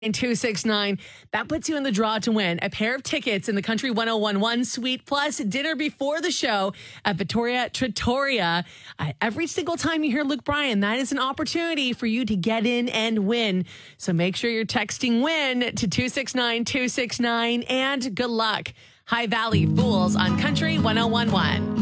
269. That puts you in the draw to win a pair of tickets in the Country 1011 suite plus dinner before the show at Victoria Trattoria. Every single time you hear Luke Bryan, that is an opportunity for you to get in and win. So make sure you're texting WIN to 269-269 and good luck. High Valley Fools on Country 1011.